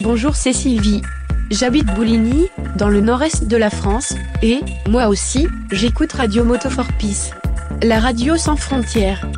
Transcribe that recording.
Bonjour, c'est Sylvie. J'habite Bouligny, dans le nord-est de la France, et, moi aussi, j'écoute Radio Moto for Peace. La radio sans frontières.